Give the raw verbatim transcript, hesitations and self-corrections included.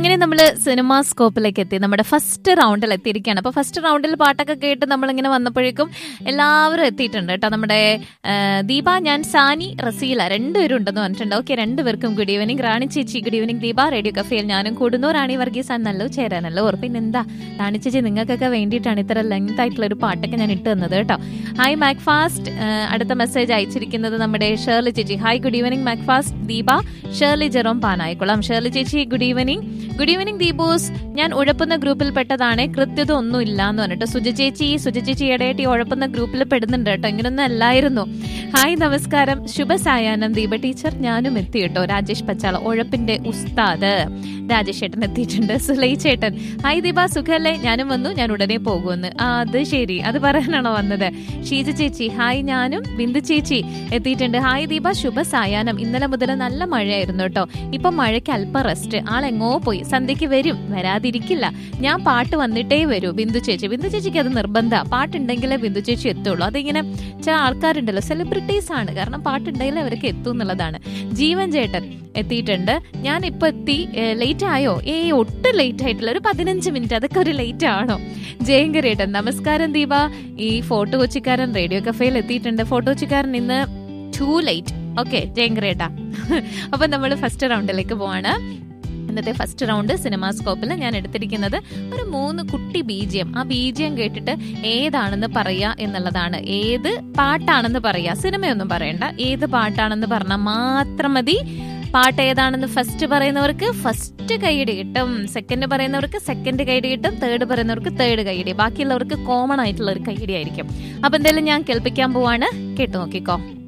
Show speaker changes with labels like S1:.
S1: അങ്ങനെ നമ്മൾ സിനിമാ സ്കോപ്പിലേക്ക് എത്തി, നമ്മുടെ ഫസ്റ്റ് റൗണ്ടിൽ എത്തിയിരിക്കുകയാണ്. അപ്പോൾ ഫസ്റ്റ് റൗണ്ടിൽ പാട്ടൊക്കെ കേട്ട് നമ്മളിങ്ങനെ വന്നപ്പോഴേക്കും എല്ലാവരും എത്തിയിട്ടുണ്ട് കേട്ടോ. നമ്മുടെ ദീപ, ഞാൻ, സാനി, റസീല രണ്ടുപേരും ഉണ്ടെന്ന് പറഞ്ഞിട്ടുണ്ട്. ഓക്കെ, രണ്ടുപേർക്കും ഗുഡ് ഈവനിങ്. റാണി ചേച്ചി ഗുഡ് ഈവനിങ്. ദീപ റേഡിയോ കഫേയിൽ ഞാനും കൂടുന്നു. റാണി വർഗീസ് ആണല്ലോ, ചേരാനല്ലോ. പിന്നെ എന്താ റാണി ചേച്ചി, നിങ്ങൾക്കൊക്കെ വേണ്ടിയിട്ടാണ് ഇത്ര ലെങ്ത് ആയിട്ടുള്ള ഒരു പാട്ടൊക്കെ ഞാൻ ഇട്ട് തന്നത് കേട്ടോ. Hi Mac fast. അടുത്ത മെസ്സേജ് അയച്ചിരിക്കുന്നത് നമ്മുടെ ഷേർലി ചേച്ചി. Hi good evening Mac fast, Deepa, Shirley Jerome Panayikulam. Shirley ചേച്ചി ഗുഡ് ഈവനിങ്. ഗുഡ് ഈവനിങ് ദീപൂസ്, ഞാൻ ഉഴപ്പുന്ന ഗ്രൂപ്പിൽ പെട്ടതാണ്, കൃത്യത ഒന്നും ഇല്ല എന്ന് പറഞ്ഞിട്ട്. സുജ ചേച്ചി സുജ ചേച്ചി ഇടയായിട്ട് ഈ ഉഴപ്പുന്ന ഗ്രൂപ്പിൽ പെടുന്നുണ്ട് കേട്ടോ, ഇങ്ങനൊന്നും അല്ലായിരുന്നു. ഹായ് നമസ്കാരം, ശുഭസായാഹ്നം ദീപ ടീച്ചർ. ഞാനും എത്തി കേട്ടോ. രാജേഷ് പച്ചാള, ഉഴപ്പിന്റെ ഉസ്താദ് രാജേഷ് ചേട്ടൻ എത്തിയിട്ടുണ്ട്. സുലൈ ചേട്ടൻ ഹായ് ദീപ സുഖല്ലേ, ഞാനും വന്നു, ഞാൻ ഉടനെ പോകുമെന്ന്. ആ അത് ശരി, അത് പറയാനാണോ വന്നത്? ഷീജ ചേച്ചി ഹായ്, ഞാനും. ബിന്ദു ചേച്ചി എത്തിയിട്ടുണ്ട്. ഹായ് ദീപ ശുഭസായാഹ്നം. ഇന്നലെ മുതൽ നല്ല മഴയായിരുന്നു കേട്ടോ, ഇപ്പൊ മഴയ്ക്ക് അല്പം റെസ്റ്റ്. ആളെങ്ങോ പോയി, സന്ധ്യക്ക് വരും, വരാതിരിക്കില്ല. ഞാൻ പാട്ട് വന്നിട്ടേ വരൂ. ബിന്ദു ചേച്ചി ബിന്ദു ചേച്ചിക്ക് അത് നിർബന്ധ, പാട്ടുണ്ടെങ്കിലേ ബിന്ദു ചേച്ചി എത്തുള്ളൂ. അതിങ്ങനെ ചില ആൾക്കാരുണ്ടല്ലോ, സെലിബ്രിറ്റീസ് ആണ്, കാരണം പാട്ടുണ്ടെങ്കിലേ അവർക്ക് എത്തും എന്നുള്ളതാണ്. ജീവൻ ചേട്ടൻ എത്തിയിട്ടുണ്ട്. ഞാൻ ഇപ്പൊ എത്തി. ലേറ്റ് ആയോ? ഏ ഒട്ടും ലേറ്റ് ആയിട്ടില്ല, ഒരു പതിനഞ്ച് മിനിറ്റ്. അതൊക്കെ ഒരു ലേറ്റ് ആണോ? ജയങ്കരേട്ടൻ നമസ്കാരം ദീപ. ഈ ഫോട്ടോ കൊച്ചിക്കാരൻ റേഡിയോ കഫേയിൽ എത്തിയിട്ടുണ്ട്. ഫോട്ടോ കൊച്ചിക്കാരൻ ഇന്ന് ടു ലേറ്റ്. ഓക്കെ ജയങ്കരേട്ടാ. അപ്പൊ നമ്മൾ ഫസ്റ്റ് റൗണ്ടിലേക്ക് പോവാണ്. ഇന്നത്തെ ഫസ്റ്റ് റൗണ്ട് സിനിമാ സ്കോപ്പിൽ ഞാൻ എടുത്തിരിക്കുന്നത് ഒരു മൂന്ന് കുട്ടി ബീജിയം. ആ ബീജിയം കേട്ടിട്ട് ഏതാണെന്ന് പറയാ എന്നുള്ളതാണ്. ഏത് പാട്ടാണെന്ന് പറയാ, സിനിമയൊന്നും പറയണ്ട, ഏത് പാട്ടാണെന്ന് പറഞ്ഞാൽ മാത്രം മതി. പാട്ട് ഏതാണെന്ന് ഫസ്റ്റ് പറയുന്നവർക്ക് ഫസ്റ്റ് കൈയടി കിട്ടും, സെക്കൻഡ് പറയുന്നവർക്ക് സെക്കൻഡ് കൈയടി കിട്ടും, തേർഡ് പറയുന്നവർക്ക് തേർഡ് കൈയടി, ബാക്കിയുള്ളവർക്ക് കോമൺ ആയിട്ടുള്ള ഒരു കൈയടി ആയിരിക്കും. അപ്പൊ എന്തായാലും ഞാൻ കേൾപ്പിക്കാൻ പോവാണ്, കേട്ടു നോക്കിക്കോ.